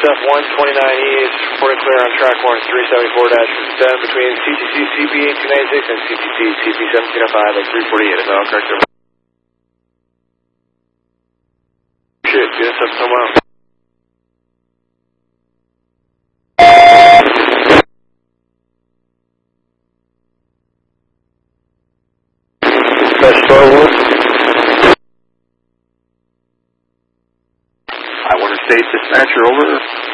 SF129E is reporting clear on track 374-10 between CTC CB1896 and CTC CB1705 at 348. Is that all correct? Shit, get us up somewhere. I want to state dispatcher over.